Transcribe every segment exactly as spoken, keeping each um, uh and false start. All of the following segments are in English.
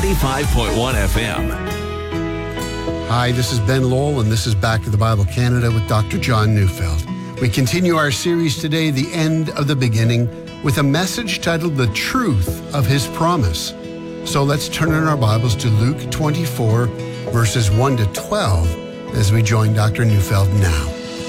ninety-five point one F M. Hi, this is Ben Lowell, and this is Back to the Bible Canada with Doctor John Neufeld. We continue our series today, The End of the Beginning, with a message titled The Truth of His Promise. So let's turn in our Bibles to Luke twenty-four, verses one to twelve, as we join Doctor Neufeld now.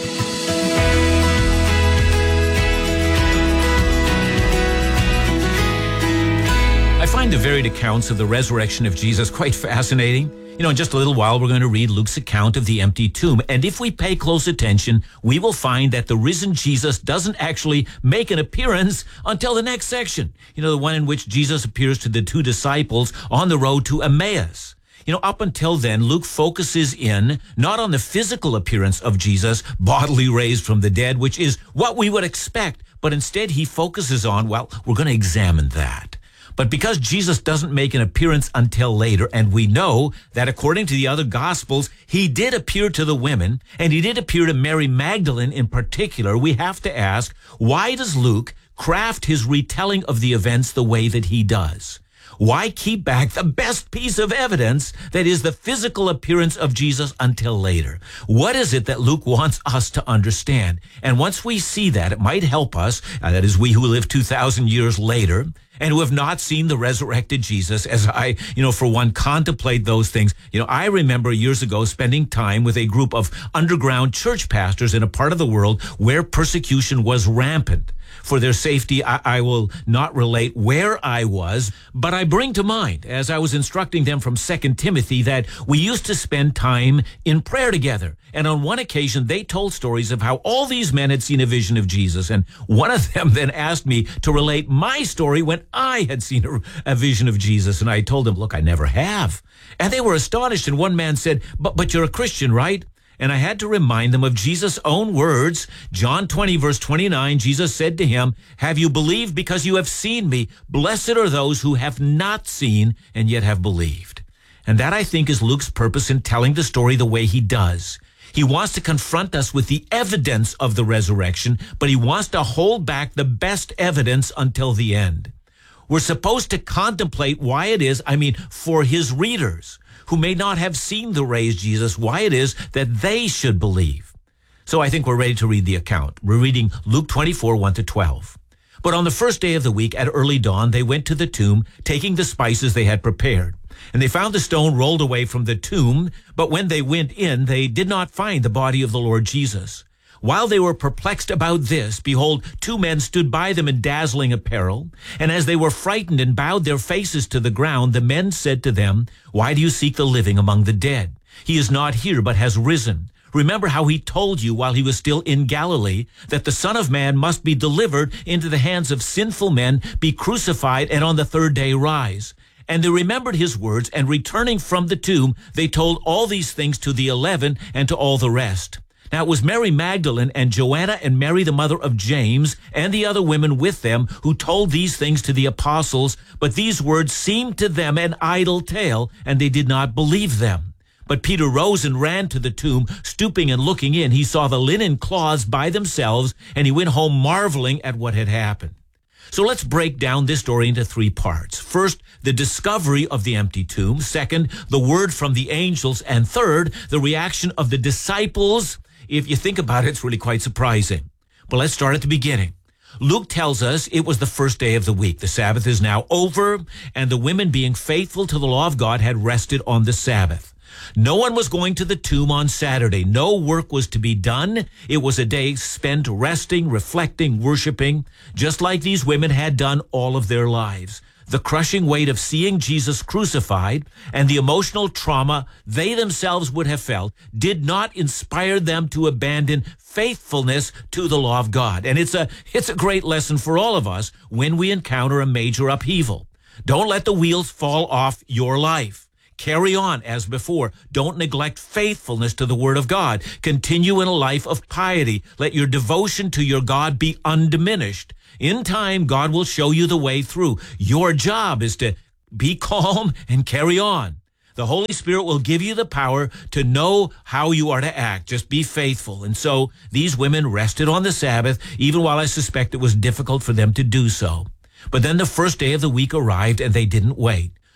I find the varied accounts of the resurrection of Jesus quite fascinating. You know, in just a little while, we're going to read Luke's account of the empty tomb. And if we pay close attention, we will find that the risen Jesus doesn't actually make an appearance until the next section. You know, the one in which Jesus appears to the two disciples on the road to Emmaus. You know, up until then, Luke focuses in not on the physical appearance of Jesus, bodily raised from the dead, which is what we would expect, but instead he focuses on, well, we're going to examine that. But because Jesus doesn't make an appearance until later, and we know that according to the other Gospels, he did appear to the women, and he did appear to Mary Magdalene in particular, we have to ask, why does Luke craft his retelling of the events the way that he does? Why keep back the best piece of evidence, that is the physical appearance of Jesus, until later? What is it that Luke wants us to understand? And once we see that, it might help us, uh, that is we who live two thousand years later, and who have not seen the resurrected Jesus, as I, you know, for one, contemplate those things. You know, I remember years ago spending time with a group of underground church pastors in a part of the world where persecution was rampant. For their safety, I, I will not relate where I was, but I bring to mind, as I was instructing them from Second Timothy, that we used to spend time in prayer together. And on one occasion, they told stories of how all these men had seen a vision of Jesus. And one of them then asked me to relate my story when I had seen a, a vision of Jesus. And I told them, look, I never have. And they were astonished. And one man said, but, but you're a Christian, right? And I had to remind them of Jesus' own words. John twenty, verse twenty-nine, Jesus said to him, have you believed because you have seen me? Blessed are those who have not seen and yet have believed. And that, I think, is Luke's purpose in telling the story the way he does. He wants to confront us with the evidence of the resurrection, but he wants to hold back the best evidence until the end. We're supposed to contemplate why it is, I mean, for his readers who may not have seen the raised Jesus, why it is that they should believe. So I think we're ready to read the account. We're reading Luke twenty-four, one to twelve. But on the first day of the week at early dawn, they went to the tomb, taking the spices they had prepared. And they found the stone rolled away from the tomb, but when they went in, they did not find the body of the Lord Jesus. While they were perplexed about this, behold, two men stood by them in dazzling apparel. And as they were frightened and bowed their faces to the ground, the men said to them, why do you seek the living among the dead? He is not here, but has risen. Remember how he told you while he was still in Galilee that the Son of Man must be delivered into the hands of sinful men, be crucified, and on the third day rise. And they remembered his words, and returning from the tomb, they told all these things to the eleven and to all the rest. Now it was Mary Magdalene and Joanna and Mary the mother of James and the other women with them who told these things to the apostles, but these words seemed to them an idle tale, and they did not believe them. But Peter rose and ran to the tomb, stooping and looking in. He saw the linen cloths by themselves, and he went home marveling at what had happened. So let's break down this story into three parts. First, the discovery of the empty tomb. Second, the word from the angels. And third, the reaction of the disciples. If you think about it, it's really quite surprising. But let's start at the beginning. Luke tells us it was the first day of the week. The Sabbath is now over, and the women, being faithful to the law of God, had rested on the Sabbath. No one was going to the tomb on Saturday. No work was to be done. It was a day spent resting, reflecting, worshiping, just like these women had done all of their lives. The crushing weight of seeing Jesus crucified and the emotional trauma they themselves would have felt did not inspire them to abandon faithfulness to the law of God. And it's a, it's a great lesson for all of us when we encounter a major upheaval. Don't let the wheels fall off your life. Carry on as before. Don't neglect faithfulness to the Word of God. Continue in a life of piety. Let your devotion to your God be undiminished. In time, God will show you the way through. Your job is to be calm and carry on. The Holy Spirit will give you the power to know how you are to act. Just be faithful. And so these women rested on the Sabbath, even while I suspect it was difficult for them to do so. But then the first day of the week arrived, and they didn't wait.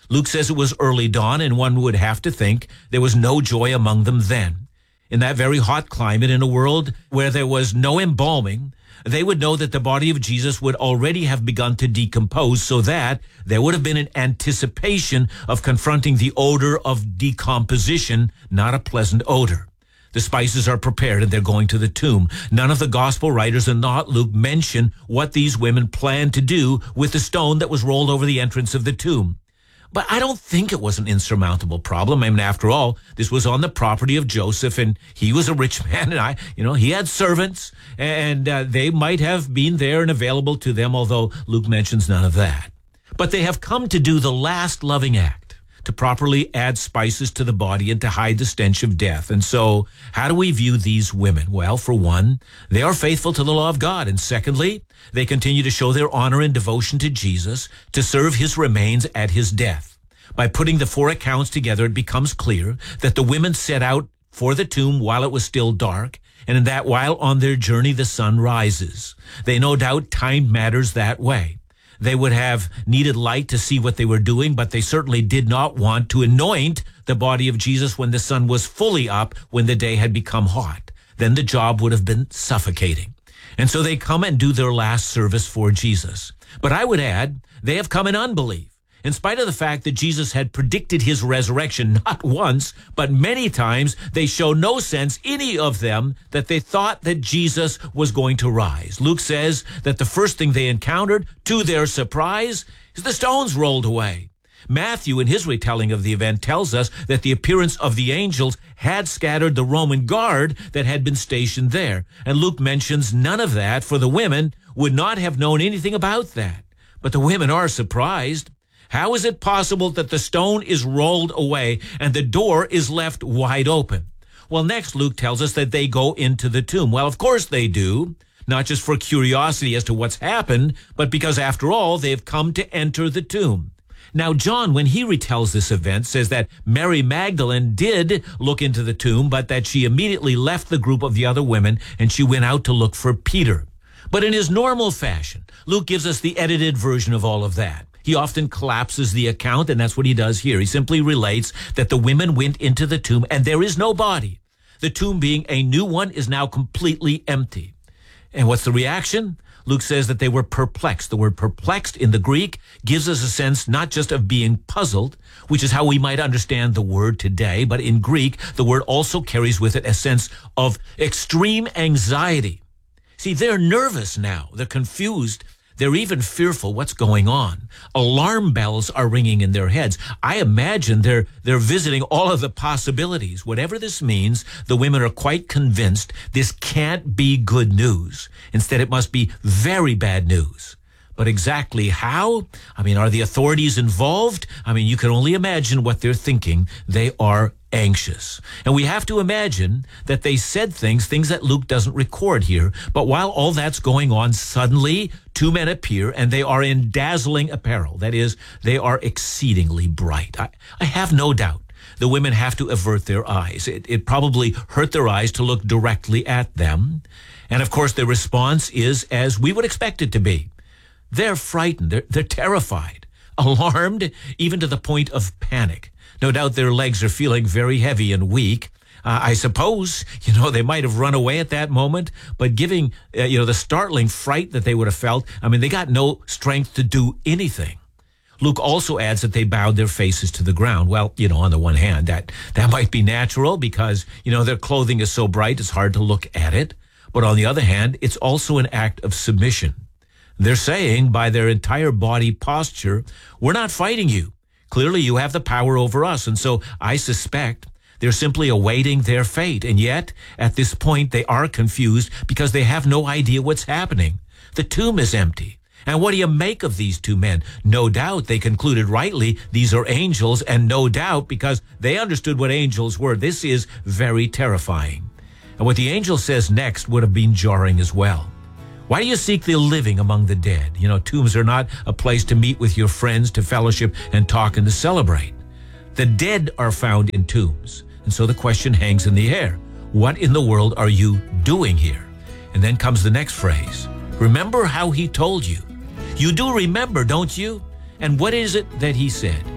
Luke says it was early dawn, and one would have to think there was no joy among them then. In that very hot climate, in a world where there was no embalming, they would know that the body of Jesus would already have begun to decompose, so that there would have been an anticipation of confronting the odor of decomposition, not a pleasant odor. The spices are prepared and they're going to the tomb. None of the gospel writers, and not Luke, mention what these women planned to do with the stone that was rolled over the entrance of the tomb. But I don't think it was an insurmountable problem. I mean, after all, this was on the property of Joseph, and he was a rich man, and I, you know, he had servants, and uh, they might have been there and available to them, although Luke mentions none of that. But they have come to do the last loving act, to properly add spices to the body and to hide the stench of death. And so, how do we view these women? Well, for one, they are faithful to the law of God. And secondly, they continue to show their honor and devotion to Jesus, to serve his remains at his death. By putting the four accounts together, it becomes clear that the women set out for the tomb while it was still dark, and in that while on their journey the sun rises. They no doubt timed matters that way. They would have needed light to see what they were doing, but they certainly did not want to anoint the body of Jesus when the sun was fully up, when the day had become hot. Then the job would have been suffocating. And so they come and do their last service for Jesus. But I would add, they have come in unbelief. In spite of the fact that Jesus had predicted his resurrection not once, but many times, they show no sense, any of them, that they thought that Jesus was going to rise. Luke says that the first thing they encountered, to their surprise, is the stones rolled away. Matthew, in his retelling of the event, tells us that the appearance of the angels had scattered the Roman guard that had been stationed there. And Luke mentions none of that, for the women would not have known anything about that. But the women are surprised. How is it possible that the stone is rolled away and the door is left wide open? Well, next Luke tells us that they go into the tomb. Well, of course they do, not just for curiosity as to what's happened, but because after all, they've come to enter the tomb. Now, John, when he retells this event, says that Mary Magdalene did look into the tomb, but that she immediately left the group of the other women and she went out to look for Peter. But in his normal fashion, Luke gives us the edited version of all of that. He often collapses the account, and that's what he does here. He simply relates that the women went into the tomb, and there is no body. The tomb, being a new one, is now completely empty. And what's the reaction? Luke says that they were perplexed. The word perplexed in the Greek gives us a sense not just of being puzzled, which is how we might understand the word today, but in Greek, the word also carries with it a sense of extreme anxiety. See, they're nervous now. They're confused. They're even fearful what's going on. Alarm bells are ringing in their heads. I imagine they're they're visiting all of the possibilities. Whatever this means, the women are quite convinced this can't be good news. Instead, it must be very bad news. But exactly how? I mean, are the authorities involved? I mean, you can only imagine what they're thinking. They are anxious. And we have to imagine that they said things, things that Luke doesn't record here. But while all that's going on, suddenly two men appear, and they are in dazzling apparel. That is, they are exceedingly bright. I, I have no doubt the women have to avert their eyes. It, it probably hurt their eyes to look directly at them. And of course, their response is as we would expect it to be. They're frightened. They're, they're terrified, alarmed, even to the point of panic. No doubt their legs are feeling very heavy and weak. Uh, I suppose, you know, they might have run away at that moment, but giving, uh, you know, the startling fright that they would have felt, I mean, they got no strength to do anything. Luke also adds that they bowed their faces to the ground. Well, you know, on the one hand, that, that might be natural because, you know, their clothing is so bright, it's hard to look at it. But on the other hand, it's also an act of submission. They're saying by their entire body posture, we're not fighting you. Clearly, you have the power over us. And so I suspect they're simply awaiting their fate. And yet, at this point, they are confused because they have no idea what's happening. The tomb is empty. And what do you make of these two men? No doubt they concluded rightly these are angels, and no doubt because they understood what angels were. This is very terrifying. And what the angel says next would have been jarring as well. Why do you seek the living among the dead? You know, tombs are not a place to meet with your friends, to fellowship and talk and to celebrate. The dead are found in tombs. And so the question hangs in the air. What in the world are you doing here? And then comes the next phrase. Remember how he told you. You do remember, don't you? And what is it that he said?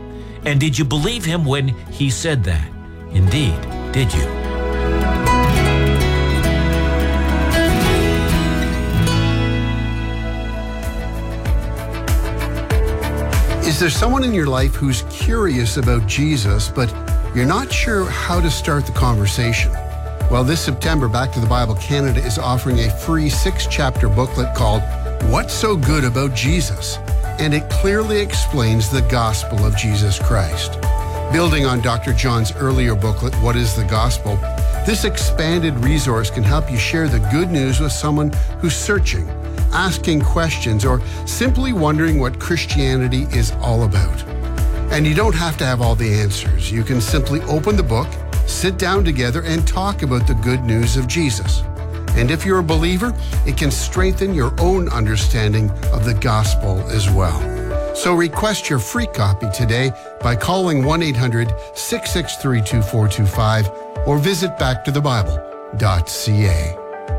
And did you believe him when he said that? Indeed, did you? Is there someone in your life who's curious about Jesus, but you're not sure how to start the conversation? Well, this September, Back to the Bible Canada is offering a free six-chapter booklet called What's So Good About Jesus? And it clearly explains the gospel of Jesus Christ. Building on Doctor John's earlier booklet, What is the Gospel? This expanded resource can help you share the good news with someone who's searching, asking questions, or simply wondering what Christianity is all about. And you don't have to have all the answers. You can simply open the book, sit down together, and talk about the good news of Jesus. And if you're a believer, it can strengthen your own understanding of the gospel as well. So request your free copy today by calling one eight hundred, six six three, two four two five or visit back to the bible dot c a.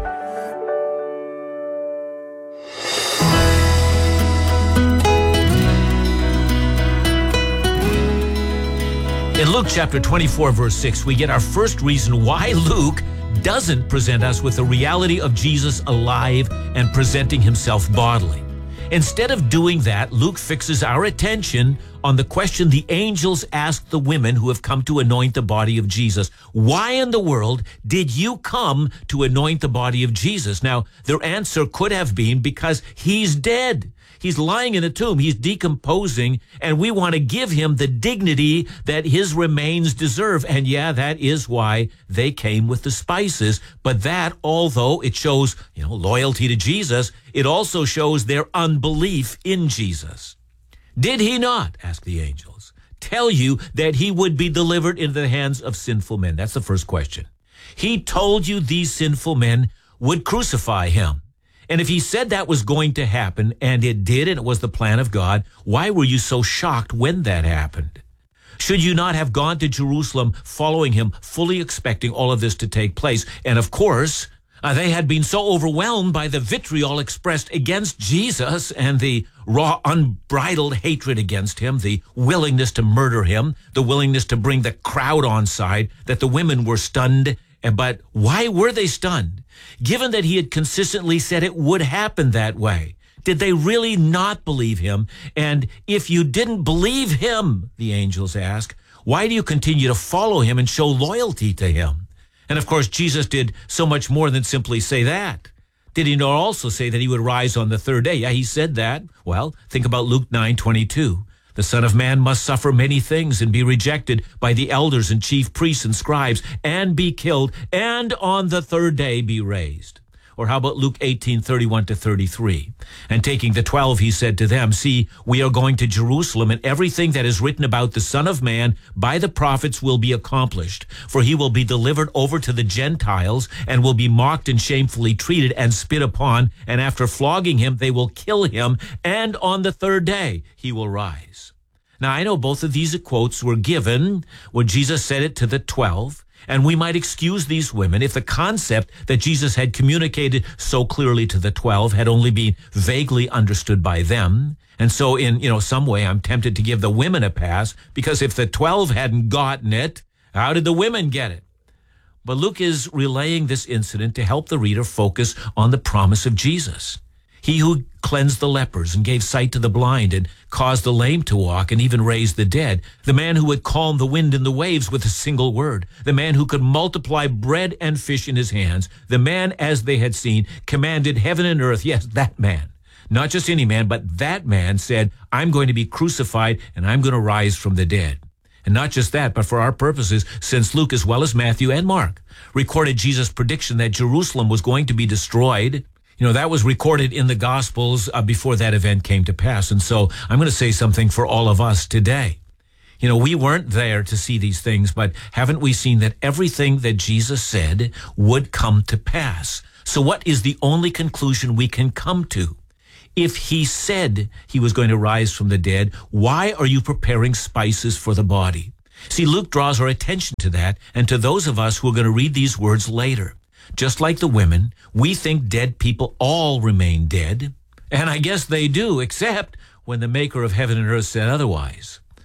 In Luke chapter twenty-four, verse six, we get our first reason why Luke doesn't present us with the reality of Jesus alive and presenting himself bodily. Instead of doing that, Luke fixes our attention on the question the angels asked the women who have come to anoint the body of Jesus. Why in the world did you come to anoint the body of Jesus? Now, their answer could have been because he's dead. He's lying in a tomb. He's decomposing, and we want to give him the dignity that his remains deserve. And yeah, that is why they came with the spices. But that, although it shows, you know, loyalty to Jesus, it also shows their unbelief in Jesus. Did he not, ask the angels, tell you that he would be delivered into the hands of sinful men? That's the first question. He told you these sinful men would crucify him. And if he said that was going to happen, and it did, and it was the plan of God, why were you so shocked when that happened? Should you not have gone to Jerusalem following him, fully expecting all of this to take place? And of course, uh, they had been so overwhelmed by the vitriol expressed against Jesus and the raw, unbridled hatred against him, the willingness to murder him, the willingness to bring the crowd on side, that the women were stunned. But why were they stunned? Given that he had consistently said it would happen that way, did they really not believe him? And if you didn't believe him, the angels ask, why do you continue to follow him and show loyalty to him? And of course, Jesus did so much more than simply say that. Did he not also say that he would rise on the third day? Yeah, he said that. Well, think about Luke nine twenty-two. The Son of Man must suffer many things and be rejected by the elders and chief priests and scribes and be killed and on the third day be raised. Or how about Luke eighteen, thirty-one to thirty-three? And taking the twelve, he said to them, see, we are going to Jerusalem, and everything that is written about the Son of Man by the prophets will be accomplished. For he will be delivered over to the Gentiles and will be mocked and shamefully treated and spit upon. And after flogging him, they will kill him. And on the third day, he will rise. Now, I know both of these quotes were given when Jesus said it to the twelve. And we might excuse these women if the concept that Jesus had communicated so clearly to the twelve had only been vaguely understood by them. And so in, you know, some way, I'm tempted to give the women a pass, because if the twelve hadn't gotten it, how did the women get it? But Luke is relaying this incident to help the reader focus on the promise of Jesus. He who cleansed the lepers and gave sight to the blind and caused the lame to walk and even raised the dead. The man who would calm the wind and the waves with a single word. The man who could multiply bread and fish in his hands. The man, as they had seen, commanded heaven and earth. Yes, that man. Not just any man, but that man said, I'm going to be crucified and I'm going to rise from the dead. And not just that, but for our purposes, since Luke, as well as Matthew and Mark, recorded Jesus' prediction that Jerusalem was going to be destroyed. You know, that was recorded in the Gospels uh, before that event came to pass. And so I'm going to say something for all of us today. You know, we weren't there to see these things, but haven't we seen that everything that Jesus said would come to pass? So what is the only conclusion we can come to? If he said he was going to rise from the dead, why are you preparing spices for the body? See, Luke draws our attention to that and to those of us who are going to read these words later. Just like the women, we think dead people all remain dead. And I guess they do, except when the maker of heaven and earth said otherwise.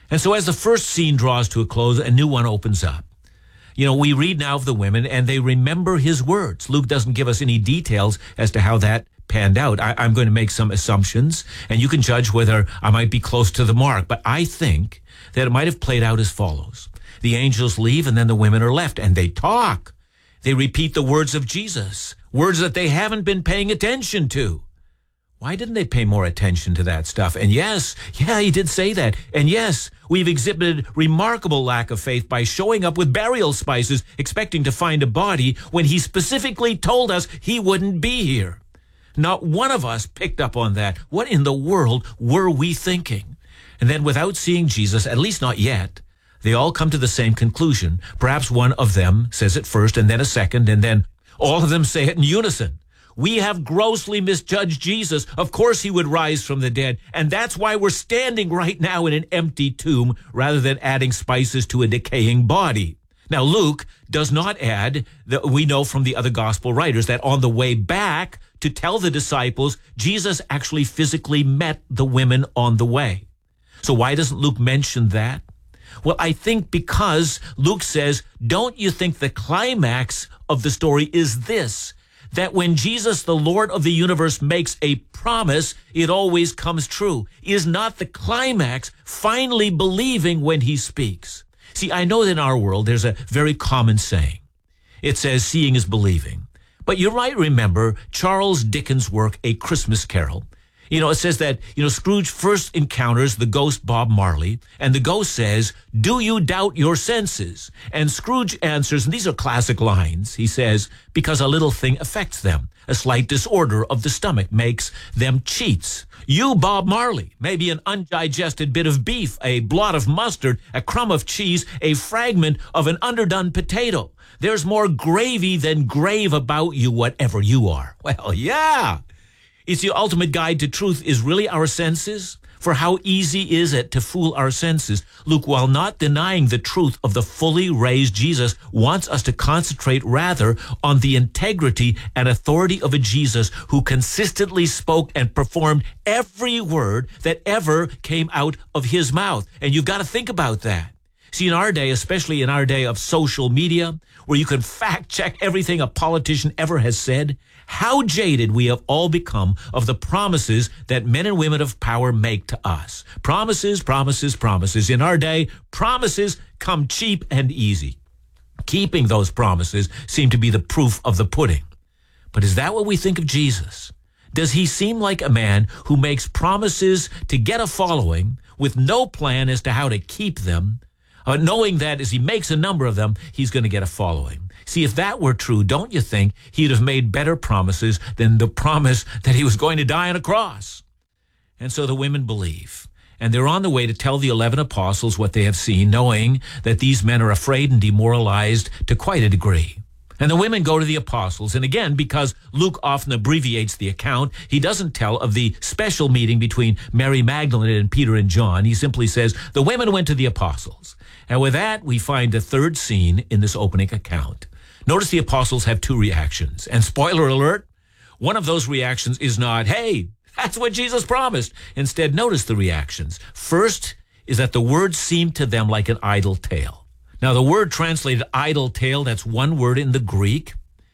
And so as the first scene draws to a close, a new one opens up. You know, we read now of the women, and they remember his words. Luke doesn't give us any details as to how that panned out. I, I'm going to make some assumptions, and you can judge whether I might be close to the mark. But I think that it might have played out as follows. The angels leave, and then the women are left, and they talk. They repeat the words of Jesus, words that they haven't been paying attention to. Why didn't they pay more attention to that stuff? And yes, yeah, he did say that. And yes, we've exhibited remarkable lack of faith by showing up with burial spices, expecting to find a body when he specifically told us he wouldn't be here. Not one of us picked up on that. What in the world were we thinking? And then without seeing Jesus, at least not yet, they all come to the same conclusion. Perhaps one of them says it first, and then a second, and then all of them say it in unison. We have grossly misjudged Jesus. Of course he would rise from the dead. And that's why we're standing right now in an empty tomb rather than adding spices to a decaying body. Now, Luke does not add that we know from the other gospel writers that on the way back to tell the disciples, Jesus actually physically met the women on the way. So why doesn't Luke mention that? Well, I think because Luke says, don't you think the climax of the story is this? That when Jesus, the Lord of the universe, makes a promise, it always comes true. Is not the climax finally believing when he speaks? See, I know that in our world there's a very common saying. It says, seeing is believing. But you might remember Charles Dickens' work, A Christmas Carol. You know, it says that, you know, Scrooge first encounters the ghost Bob Marley, and the ghost says, do you doubt your senses? And Scrooge answers, and these are classic lines, he says, because a little thing affects them. A slight disorder of the stomach makes them cheats. You, Bob Marley, may be an undigested bit of beef, a blot of mustard, a crumb of cheese, a fragment of an underdone potato. There's more gravy than grave about you, whatever you are. Well, yeah. It's the ultimate guide to truth is really our senses. For how easy is it to fool our senses? Luke, while not denying the truth of the fully raised Jesus, wants us to concentrate rather on the integrity and authority of a Jesus who consistently spoke and performed every word that ever came out of his mouth. And you've got to think about that. See, in our day, especially in our day of social media, where you can fact check everything a politician ever has said, how jaded we have all become of the promises that men and women of power make to us. Promises, promises, promises. In our day, promises come cheap and easy. Keeping those promises seem to be the proof of the pudding. But is that what we think of Jesus? Does he seem like a man who makes promises to get a following with no plan as to how to keep them, uh, knowing that as he makes a number of them, he's going to get a following? See, if that were true, don't you think he'd have made better promises than the promise that he was going to die on a cross? And so the women believe, and they're on the way to tell the eleven apostles what they have seen, knowing that these men are afraid and demoralized to quite a degree. And the women go to the apostles, and again, because Luke often abbreviates the account, he doesn't tell of the special meeting between Mary Magdalene and Peter and John. He simply says, the women went to the apostles. And with that, we find the third scene in this opening account. Notice the apostles have two reactions. And spoiler alert, one of those reactions is not, hey, that's what Jesus promised. Instead, notice the reactions. First is that the words seem to them like an idle tale. Now, the word translated idle tale, that's one word in the Greek.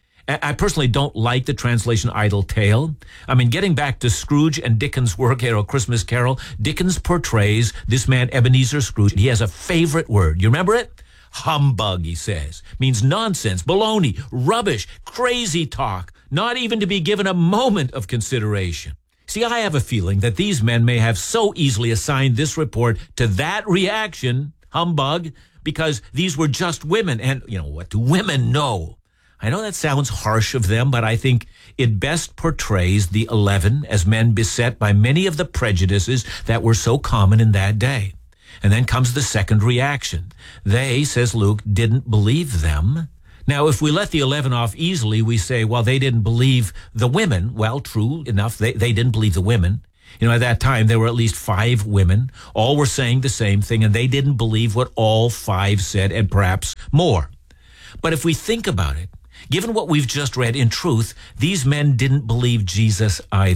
I personally don't like the translation idle tale. I mean, getting back to Scrooge and Dickens' work here, A Christmas Carol, Dickens portrays this man, Ebenezer Scrooge. He has a favorite word. You remember it? Humbug, he says, means nonsense, baloney, rubbish, crazy talk, not even to be given a moment of consideration. See, I have a feeling that these men may have so easily assigned this report to that reaction, humbug, because these were just women. And, you know, what do women know? I know that sounds harsh of them, but I think it best portrays the eleven as men beset by many of the prejudices that were so common in that day. And then comes the second reaction. They, says Luke, didn't believe them. Now, if we let the eleven off easily, we say, well, they didn't believe the women. Well, true enough, they, they didn't believe the women. You know, at that time, there were at least five women. All were saying the same thing, and they didn't believe what all five said, and perhaps more. But if we think about it, given what we've just read, in truth, these men didn't believe Jesus either.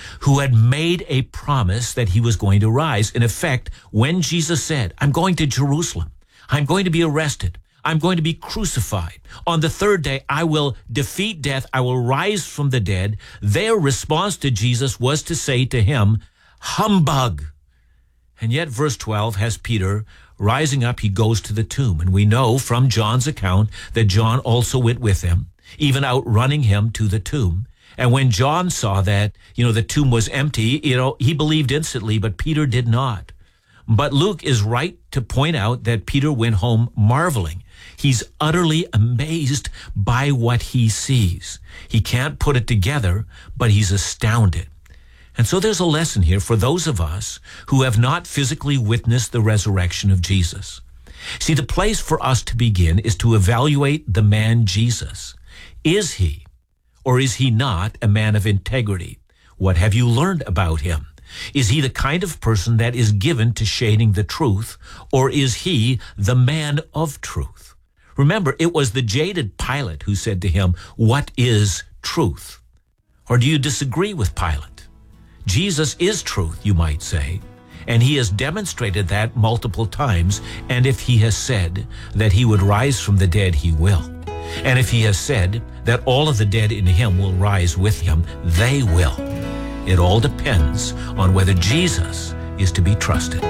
who had made a promise that he was going to rise. In effect, when Jesus said, I'm going to Jerusalem, I'm going to be arrested, I'm going to be crucified. On the third day, I will defeat death, I will rise from the dead. Their response to Jesus was to say to him, humbug. And yet verse twelve has Peter rising up, he goes to the tomb. And we know from John's account that John also went with him, even outrunning him to the tomb. And when John saw that, you know, the tomb was empty, you know, he believed instantly, but Peter did not. But Luke is right to point out that Peter went home marveling. He's utterly amazed by what he sees. He can't put it together, but he's astounded. And so there's a lesson here for those of us who have not physically witnessed the resurrection of Jesus. See, the place for us to begin is to evaluate the man Jesus. Is he, or is he not, a man of integrity? What have you learned about him? Is he the kind of person that is given to shading the truth, or is he the man of truth? Remember, it was the jaded Pilate who said to him, what is truth? Or do you disagree with Pilate? Jesus is truth, you might say, and he has demonstrated that multiple times, and if he has said that he would rise from the dead, he will. And if he has said that all of the dead in him will rise with him, they will. It all depends on whether Jesus is to be trusted.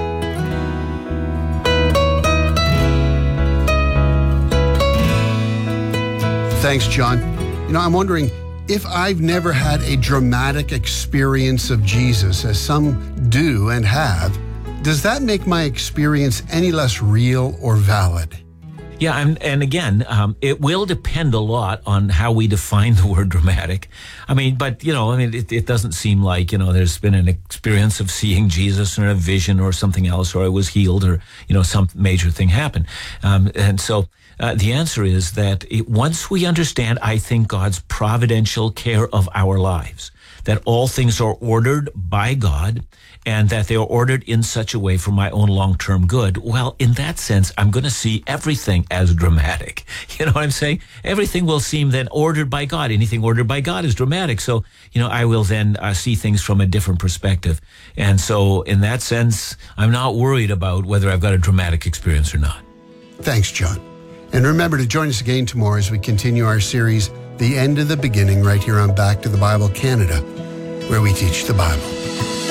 Thanks, John. You know, I'm wondering, if I've never had a dramatic experience of Jesus, as some do and have, does that make my experience any less real or valid? Yeah, and, and again, um, it will depend a lot on how we define the word dramatic. I mean, but, you know, I mean, it, it doesn't seem like, you know, there's been an experience of seeing Jesus or a vision or something else, or I was healed, or, you know, some major thing happened. Um, and so uh, the answer is that it, once we understand, I think, God's providential care of our lives, that all things are ordered by God, and that they are ordered in such a way for my own long-term good, well, in that sense, I'm going to see everything as dramatic. You know what I'm saying? Everything will seem then ordered by God. Anything ordered by God is dramatic. So, you know, I will then uh, see things from a different perspective. And so, in that sense, I'm not worried about whether I've got a dramatic experience or not. Thanks, John. And remember to join us again tomorrow as we continue our series, The End of the Beginning, right here on Back to the Bible Canada, where we teach the Bible.